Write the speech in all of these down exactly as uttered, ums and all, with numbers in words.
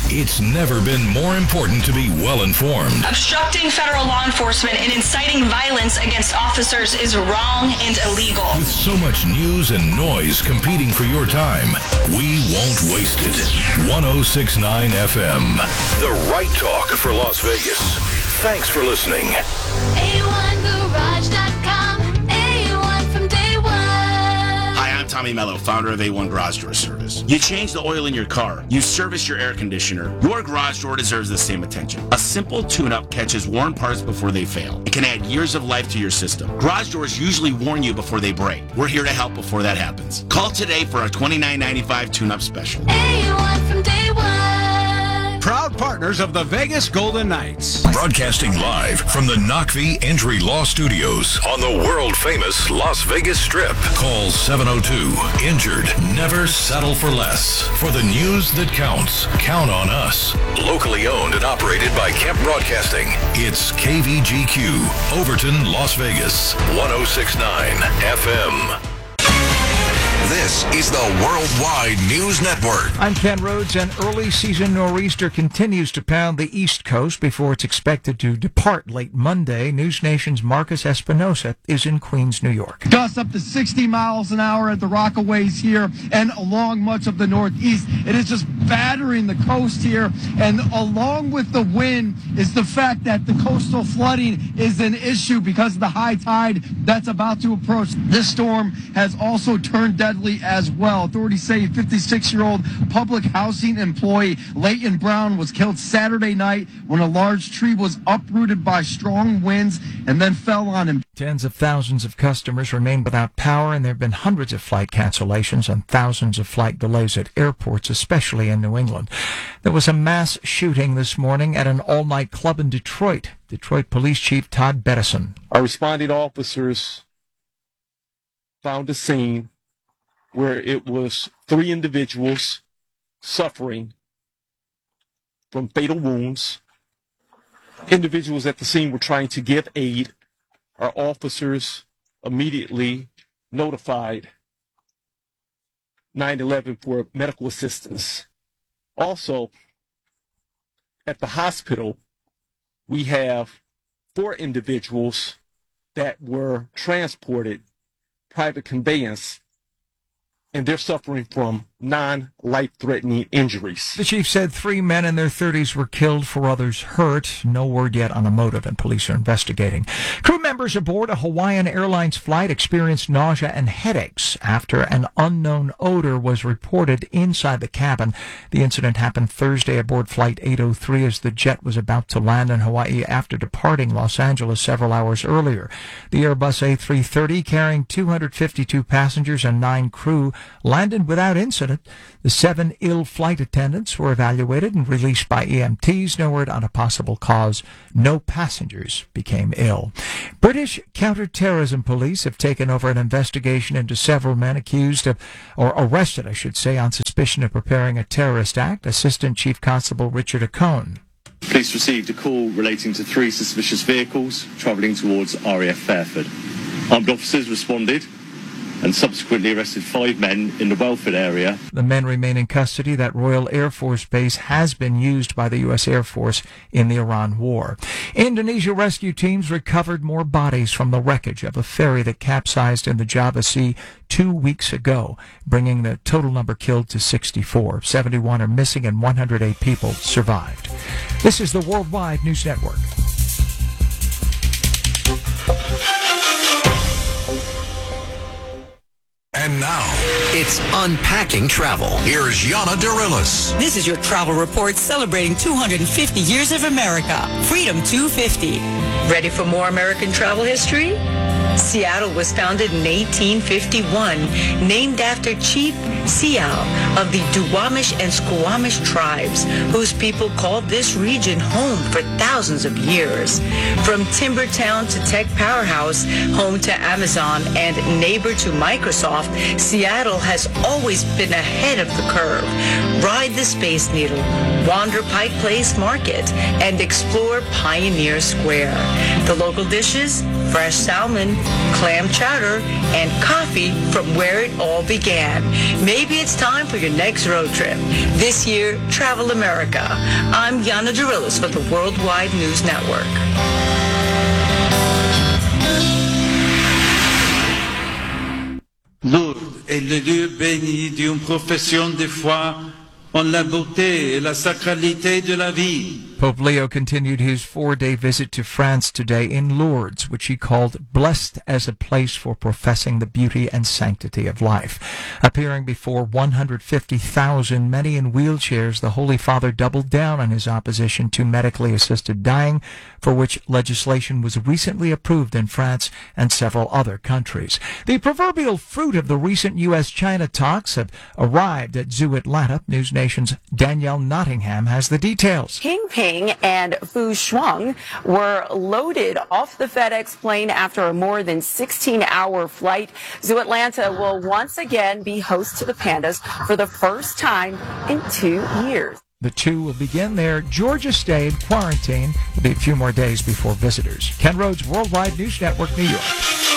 It's never been more important to be well-informed. Obstructing federal law enforcement and inciting violence against officers is wrong and illegal. With so much news and noise competing for your time, we won't waste it. one oh six point nine F M, the right talk for Las Vegas. Thanks for listening. A one garage dot com, A one from day one. Hi, I'm Tommy Mello, founder of A one Garage Door Service. You change the oil in your car. You service your air conditioner. Your garage door deserves the same attention. A simple tune-up catches worn parts before they fail. It can add years of life to your system. Garage doors usually warn you before they break. We're here to help before that happens. Call today for a twenty-nine ninety-five tune-up special. A one from day one. Proud partners of the Vegas Golden Knights. Broadcasting live from the Knockvie Entry Law Studios on the world-famous Las Vegas Strip. Call seven oh two, injured. Never settle for less. For the news that counts, count on us. Locally owned and operated by Kemp Broadcasting. It's K V G Q, Overton, Las Vegas, one oh six point nine F M. This is the Worldwide News Network. I'm Ken Rhodes. An early season nor'easter continues to pound the East Coast before it's expected to depart late Monday. News Nation's Marcus Espinosa is in Queens, New York. Gusts up to sixty miles an hour at the Rockaways here and along much of the Northeast. It is just battering the coast here. And along with the wind is the fact that the coastal flooding is an issue because of the high tide that's about to approach. This storm has also turned deadly as well. Authorities say fifty-six-year-old public housing employee Leighton Brown was killed Saturday night when a large tree was uprooted by strong winds and then fell on him. Tens of thousands of customers remain without power, and there have been hundreds of flight cancellations and thousands of flight delays at airports, especially in New England. There was a mass shooting this morning at an all-night club in Detroit. Detroit Police Chief Todd Bettison. Our responding officers found a scene where it was three individuals suffering from fatal wounds. Individuals at the scene were trying to give aid. Our officers immediately notified nine eleven for medical assistance. Also, at the hospital, we have four individuals that were transported private conveyance, and they're suffering from non-life-threatening injuries. The chief said three men in their thirties were killed, four others hurt. No word yet on the motive, and police are investigating. Crew members aboard a Hawaiian Airlines flight experienced nausea and headaches after an unknown odor was reported inside the cabin. The incident happened Thursday aboard Flight eight oh three as the jet was about to land in Hawaii after departing Los Angeles several hours earlier. The Airbus A three thirty, carrying two hundred fifty-two passengers and nine crew, landed without incident. The seven ill flight attendants were evaluated and released by E M Ts. No word on a possible cause. No passengers became ill. British counterterrorism police have taken over an investigation into several men accused of, or arrested, I should say, on suspicion of preparing a terrorist act. Assistant Chief Constable Richard Acone. Police received a call relating to three suspicious vehicles travelling towards R A F Fairford. Armed officers responded and subsequently arrested five men in the Welford area. The men remain in custody. That Royal Air Force base has been used by the U S Air Force in the Iran war. Indonesia rescue teams recovered more bodies from the wreckage of a ferry that capsized in the Java Sea two weeks ago, bringing the total number killed to sixty-four. seventy-one are missing and one hundred eight people survived. This is the Worldwide News Network. And now, it's Unpacking Travel. Here's Yana Dirilis. This is your travel report celebrating two hundred fifty years of America. Freedom two fifty. Ready for more American travel history? Seattle was founded in eighteen fifty-one, named after Chief Sial of the Duwamish and Squamish tribes, whose people called this region home for thousands of years. From timber town to tech powerhouse, home to Amazon, and neighbor to Microsoft, Seattle has always been ahead of the curve. Ride the Space Needle, wander Pike Place Market, and explore Pioneer Square. The local dishes? Fresh salmon, clam chowder, and coffee from where it all began. Make Maybe it's time for your next road trip. This year, Travel America. I'm Yana Darilis for the Worldwide News Network. Lourdes est le lieu béni d'une profession de foi en la beauté et la sacralité de la vie. Pope Leo continued his four-day visit to France today in Lourdes, which he called blessed as a place for professing the beauty and sanctity of life. Appearing before one hundred fifty thousand, many in wheelchairs, the Holy Father doubled down on his opposition to medically assisted dying, for which legislation was recently approved in France and several other countries. The proverbial fruit of the recent U S China talks have arrived at Zoo Atlanta. News Nation's Danielle Nottingham has the details. King Ping and Fu Shuang were loaded off the FedEx plane after a more than sixteen-hour flight. Zoo Atlanta will once again be host to the pandas for the first time in two years. The two will begin their Georgia stay in quarantine. It'll be a few more days before visitors. Ken Rhodes, Worldwide News Network, New York.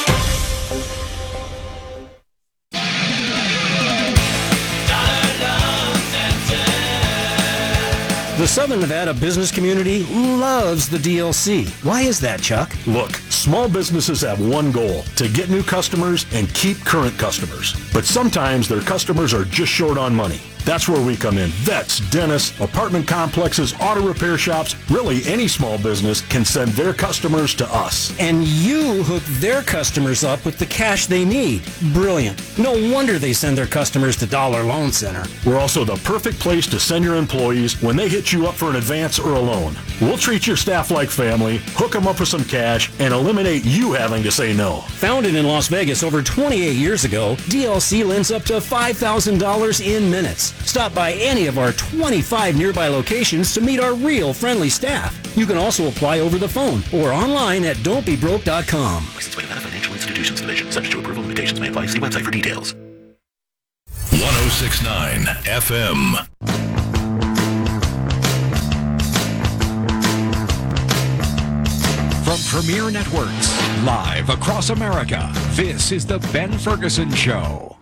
The Southern Nevada business community loves the D L C. Why is that, Chuck? Look, small businesses have one goal, to get new customers and keep current customers. But sometimes their customers are just short on money. That's where we come in. Vets, dentists, apartment complexes, auto repair shops, really any small business can send their customers to us. And you hook their customers up with the cash they need. Brilliant. No wonder they send their customers to Dollar Loan Center. We're also the perfect place to send your employees when they hit you up for an advance or a loan. We'll treat your staff like family, hook them up with some cash, and eliminate you having to say no. Founded in Las Vegas over twenty-eight years ago, D L C lends up to five thousand dollars in minutes. Stop by any of our twenty-five nearby locations to meet our real friendly staff. You can also apply over the phone or online at don't be broke dot com. Licensed by Nevada Financial Institutions Division. Subject to approval, limitations may apply. See website for details. one oh six point nine F M. From Premier Networks, live across America, this is The Ben Ferguson Show.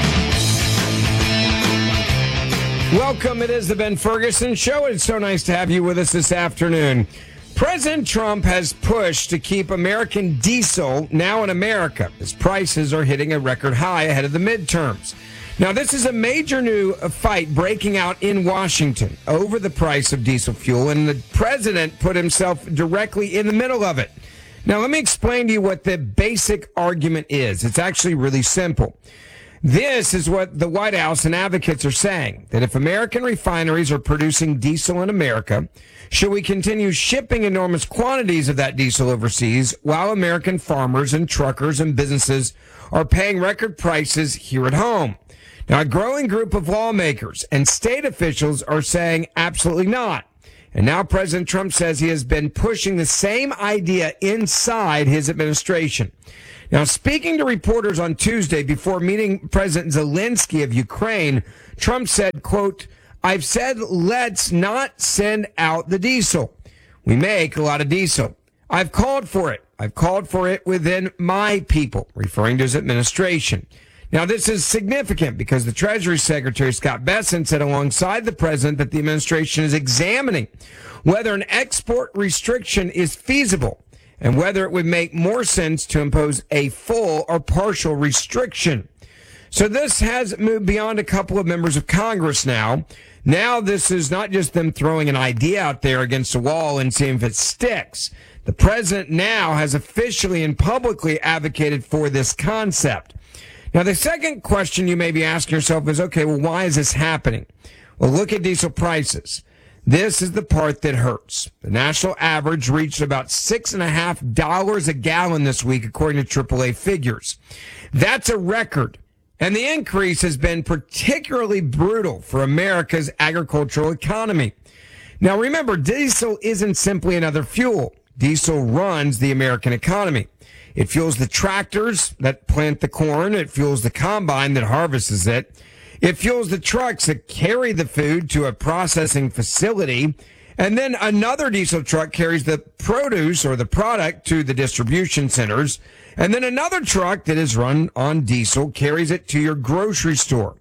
Welcome. It is The Ben Ferguson Show. It's so nice to have you with us this afternoon. President Trump has pushed to keep American diesel now in America as prices are hitting a record high ahead of the midterms. Now, this is a major new fight breaking out in Washington over the price of diesel fuel, and the president put himself directly in the middle of it. Now, let me explain to you what the basic argument is. It's actually really simple. This is what the White House and advocates are saying, that if American refineries are producing diesel in America, should we continue shipping enormous quantities of that diesel overseas while American farmers and truckers and businesses are paying record prices here at home? Now, a growing group of lawmakers and state officials are saying absolutely not. And now President Trump says he has been pushing the same idea inside his administration. Now, speaking to reporters on Tuesday before meeting President Zelensky of Ukraine, Trump said, quote, "I've said let's not send out the diesel. We make a lot of diesel. I've called for it. I've called for it within my people," referring to his administration. Now, this is significant because the Treasury Secretary, Scott Bessent, said alongside the president that the administration is examining whether an export restriction is feasible and whether it would make more sense to impose a full or partial restriction. So this has moved beyond a couple of members of Congress now. Now this is not just them throwing an idea out there against the wall and seeing if it sticks. The president now has officially and publicly advocated for this concept. Now, the second question you may be asking yourself is, okay, well, why is this happening? Well, look at diesel prices. This is the part that hurts. The national average reached about six and a half dollars a gallon this week, according to triple A figures. That's a record. And the increase has been particularly brutal for America's agricultural economy. Now, remember, diesel isn't simply another fuel. Diesel runs the American economy. It fuels the tractors that plant the corn. It fuels the combine that harvests it. It fuels the trucks that carry the food to a processing facility. And then another diesel truck carries the produce or the product to the distribution centers. And then another truck that is run on diesel carries it to your grocery store.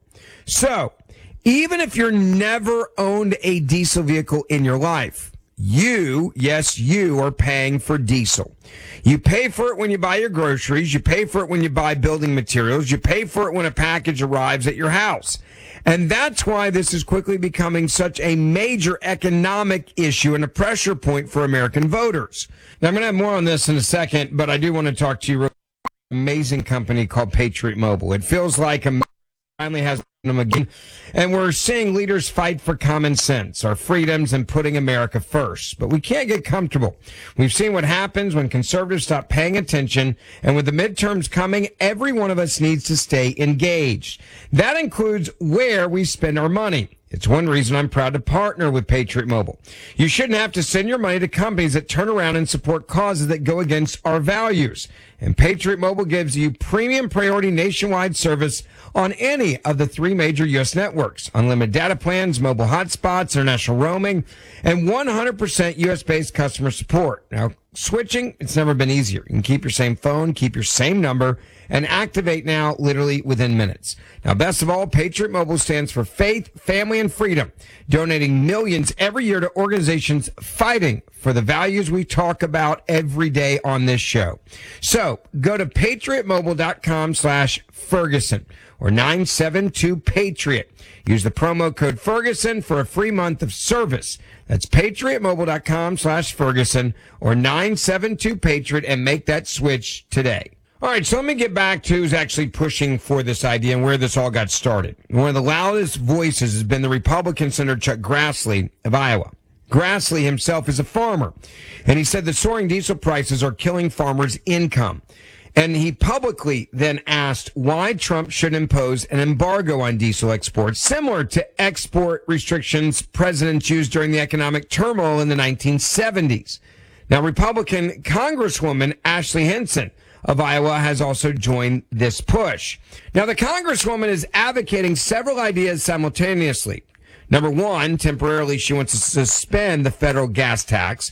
So, even if you're never owned a diesel vehicle in your life, you, yes, you are paying for diesel. You pay for it when you buy your groceries. You pay for it when you buy building materials. You pay for it when a package arrives at your house. And that's why this is quickly becoming such a major economic issue and a pressure point for American voters. Now, I'm going to have more on this in a second, but I do want to talk to you about an amazing company called Patriot Mobile. It feels like America finally has them again, and we're seeing leaders fight for common sense, our freedoms, and putting America first. But we can't get comfortable. We've seen what happens when conservatives stop paying attention, and with the midterms coming, every one of us needs to stay engaged. That includes where we spend our money. It's one reason I'm proud to partner with Patriot Mobile. You shouldn't have to send your money to companies that turn around and support causes that go against our values. And Patriot Mobile gives you premium priority nationwide service on any of the three major U S networks, unlimited data plans, mobile hotspots, international roaming, and one hundred percent U S-based customer support. Now, switching, it's never been easier. You can keep your same phone, keep your same number, and activate now literally within minutes. Now, best of all, Patriot Mobile stands for faith, family, and freedom, donating millions every year to organizations fighting for the values we talk about every day on this show. So go to patriotmobile.com slash Ferguson or nine seven two Patriot. Use the promo code Ferguson for a free month of service. That's patriotmobile.com slash Ferguson or nine seven two Patriot and make that switch today. All right, so let me get back to who's actually pushing for this idea and where this all got started. One of the loudest voices has been the Republican Senator Chuck Grassley of Iowa. Grassley himself is a farmer, and he said the soaring diesel prices are killing farmers' income. And he publicly then asked why Trump should impose an embargo on diesel exports, similar to export restrictions presidents used during the economic turmoil in the nineteen seventies. Now, Republican Congresswoman Ashley Hinson of Iowa has also joined this push. Now, the Congresswoman is advocating several ideas simultaneously. Number one, temporarily, she wants to suspend the federal gas tax.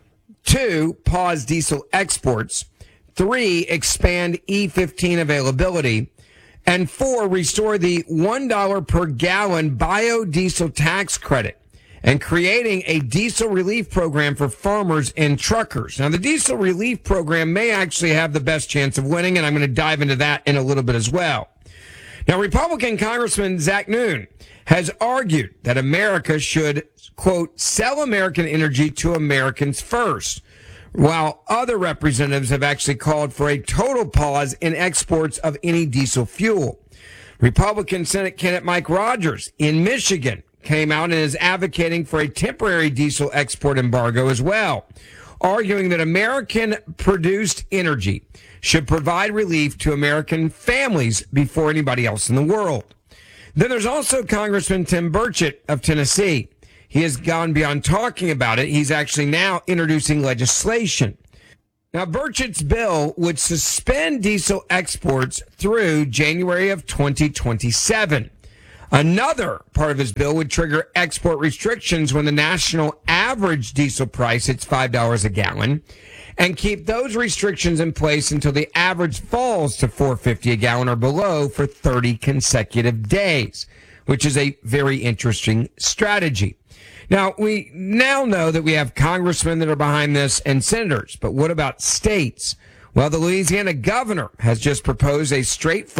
Two, pause diesel exports. Three, expand E fifteen availability. And four, restore the one dollar per gallon biodiesel tax credit and creating a diesel relief program for farmers and truckers. Now, the diesel relief program may actually have the best chance of winning, and I'm going to dive into that in a little bit as well. Now, Republican Congressman Zach Noon has argued that America should, quote, sell American energy to Americans first, while other representatives have actually called for a total pause in exports of any diesel fuel. Republican Senate candidate Mike Rogers in Michigan came out and is advocating for a temporary diesel export embargo as well, arguing that American-produced energy should provide relief to American families before anybody else in the world. Then there's also Congressman Tim Burchett of Tennessee. He has gone beyond talking about it. He's actually now introducing legislation. Now, Burchett's bill would suspend diesel exports through January of twenty twenty-seven. Another part of his bill would trigger export restrictions when the national average diesel price hits five dollars a gallon and keep those restrictions in place until the average falls to four dollars and fifty cents a gallon or below for thirty consecutive days, which is a very interesting strategy. Now, we now know that we have congressmen that are behind this and senators, but what about states? Well, the Louisiana governor has just proposed a straightforward